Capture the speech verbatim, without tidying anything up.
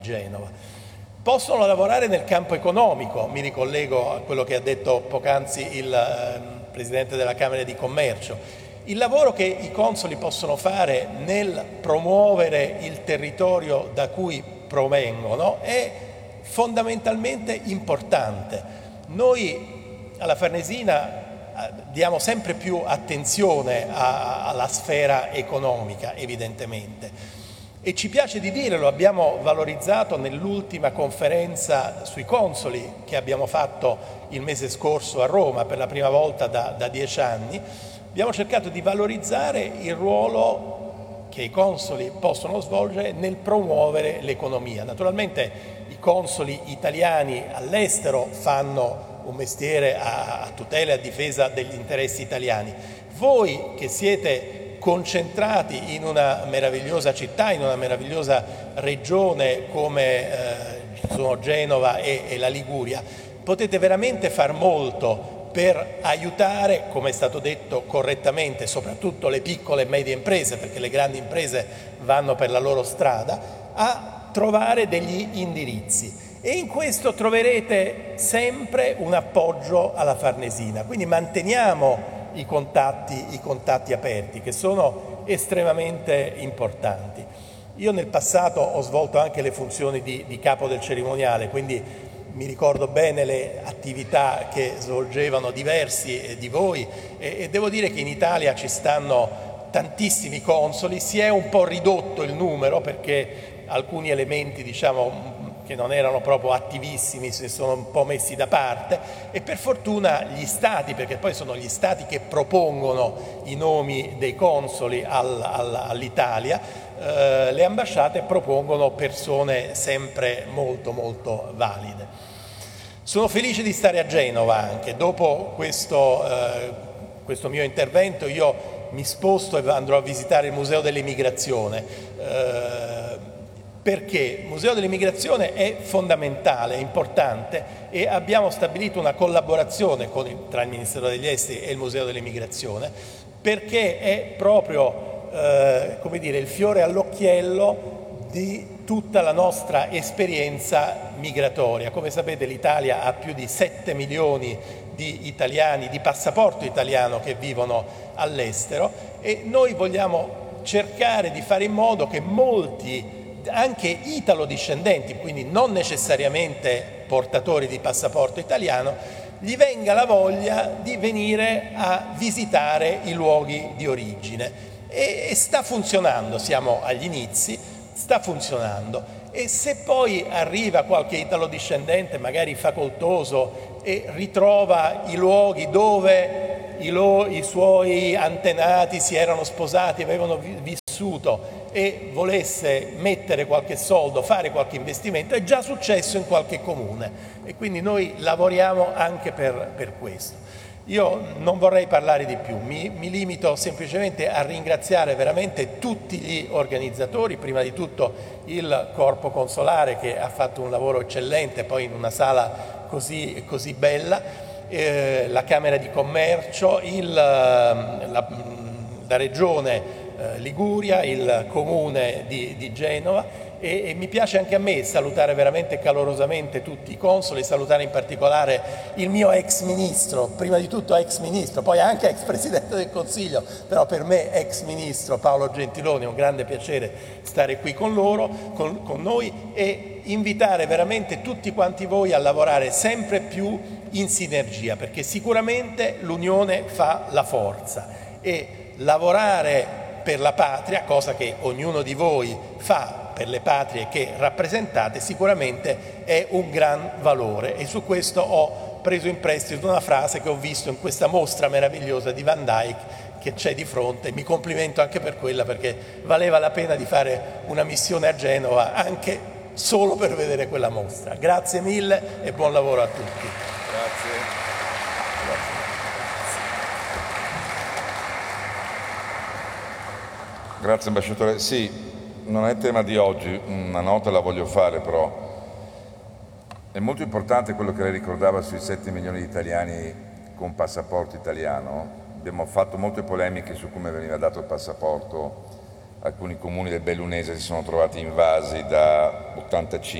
Genova. Possono lavorare nel campo economico, mi ricollego a quello che ha detto poc'anzi il eh, Presidente della Camera di Commercio. Il lavoro che i consoli possono fare nel promuovere il territorio da cui provengono è fondamentalmente importante. Noi alla Farnesina diamo sempre più attenzione a, alla sfera economica, evidentemente. E ci piace di dire, lo abbiamo valorizzato nell'ultima conferenza sui consoli che abbiamo fatto il mese scorso a Roma per la prima volta da, da dieci anni, abbiamo cercato di valorizzare il ruolo che i consoli possono svolgere nel promuovere l'economia. Naturalmente i consoli italiani all'estero fanno un mestiere a, a tutela e a difesa degli interessi italiani. Voi che siete concentrati in una meravigliosa città, in una meravigliosa regione come eh, sono Genova e, e la Liguria, potete veramente far molto per aiutare, come è stato detto correttamente, soprattutto le piccole e medie imprese, perché le grandi imprese vanno per la loro strada, a trovare degli indirizzi. E in questo troverete sempre un appoggio alla Farnesina, quindi manteniamo i contatti, i contatti aperti, che sono estremamente importanti. Io nel passato ho svolto anche le funzioni di, di capo del cerimoniale, quindi mi ricordo bene le attività che svolgevano diversi di voi e, e devo dire che in Italia ci stanno tantissimi consoli, si è un po' ridotto il numero perché alcuni elementi, diciamo, che non erano proprio attivissimi, si sono un po' messi da parte e per fortuna gli stati, perché poi sono gli stati che propongono i nomi dei consoli al, al, all'Italia, eh, le ambasciate propongono persone sempre molto molto valide. Sono felice di stare a Genova anche, dopo questo, eh, questo mio intervento io mi sposto e andrò a visitare il Museo dell'Emigrazione. Eh, Perché il Museo dell'Emigrazione è fondamentale, è importante e abbiamo stabilito una collaborazione con il, tra il Ministero degli Esteri e il Museo dell'Emigrazione perché è proprio eh, come dire, il fiore all'occhiello di tutta la nostra esperienza migratoria. Come sapete l'Italia ha più di sette milioni di italiani, di passaporto italiano che vivono all'estero e noi vogliamo cercare di fare in modo che molti anche italo-discendenti, quindi non necessariamente portatori di passaporto italiano, gli venga la voglia di venire a visitare i luoghi di origine. E, e sta funzionando, siamo agli inizi, sta funzionando. E se poi arriva qualche italo-discendente, magari facoltoso, e ritrova i luoghi dove i, lo, i suoi antenati si erano sposati, avevano vissuto, e volesse mettere qualche soldo, fare qualche investimento, è già successo in qualche comune e quindi noi lavoriamo anche per, per questo. Io non vorrei parlare di più, mi, mi limito semplicemente a ringraziare veramente tutti gli organizzatori, prima di tutto il corpo consolare che ha fatto un lavoro eccellente poi in una sala così, così bella, eh, la Camera di Commercio, il, la, la Regione Liguria, il comune di, di Genova e, e mi piace anche a me salutare veramente calorosamente tutti i consoli, salutare in particolare il mio ex ministro, prima di tutto ex ministro, poi anche ex presidente del Consiglio, però per me ex ministro Paolo Gentiloni, è un grande piacere stare qui con loro, con, con noi e invitare veramente tutti quanti voi a lavorare sempre più in sinergia, perché sicuramente l'unione fa la forza e lavorare per la patria, cosa che ognuno di voi fa per le patrie che rappresentate, sicuramente è un gran valore e su questo ho preso in prestito una frase che ho visto in questa mostra meravigliosa di Van Dyck che c'è di fronte. Mi complimento anche per quella perché valeva la pena di fare una missione a Genova anche solo per vedere quella mostra. Grazie mille e buon lavoro a tutti. Grazie. Grazie ambasciatore. Sì, non è tema di oggi, una nota la voglio fare però. È molto importante quello che lei ricordava sui sette milioni di italiani con passaporto italiano. Abbiamo fatto molte polemiche su come veniva dato il passaporto alcuni comuni del Bellunese si sono trovati invasi da ottantacinque